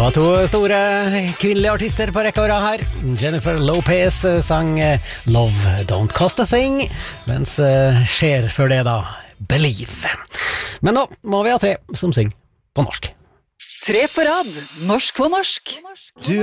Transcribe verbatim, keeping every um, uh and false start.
var to store kvinnelige artister på rekka her. Jennifer Lopez sang Love Don't Cost a Thing, mens Cher før det da Believe. Men nå må vi ha tre som synger på norsk. Tre på rad, norsk på norsk. Du